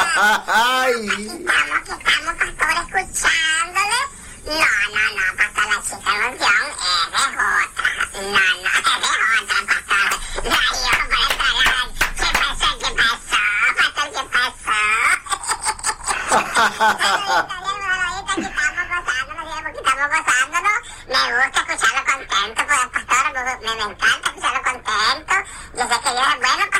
Ay. Estamos, pastor, escuchándole. No, pastor, la chica emoción es de otra. No, es de otra, pastor. Darío, por entrar. ¿Qué pasó? Pastor, ¿qué pasó? Estamos gozándonos. Me gusta escucharlo contento, pues, pastor, me encanta escucharlo contento. Yo sé que Dios es bueno.